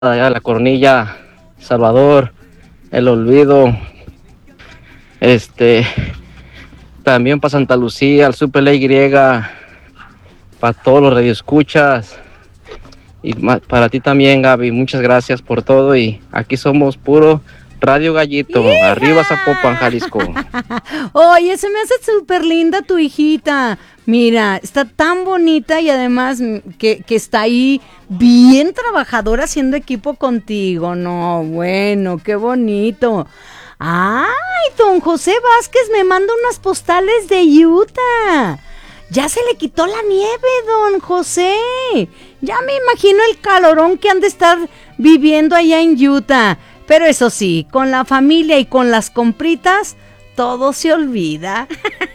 allá La Cornilla, Salvador, El Olvido, este, también para Santa Lucía, al Super La Y, para todos los radioescuchas y para ti también, Gaby, muchas gracias por todo y aquí somos puro Radio Gallito, arriba Zapopan, Jalisco. Oye, se me hace súper linda tu hijita. Mira, está tan bonita y además que está ahí bien trabajadora haciendo equipo contigo. No, bueno, qué bonito. Ay, don José Vázquez me manda unas postales de Utah. Ya se le quitó la nieve, don José. Ya me imagino el calorón que han de estar viviendo allá en Utah. Pero eso sí, con la familia y con las compritas, todo se olvida.